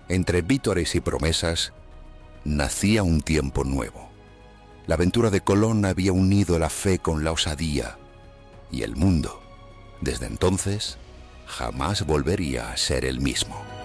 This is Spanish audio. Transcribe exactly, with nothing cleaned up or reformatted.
Entre vítores y promesas, nacía un tiempo nuevo. La aventura de Colón había unido la fe con la osadía, y el mundo, desde entonces, jamás volvería a ser el mismo.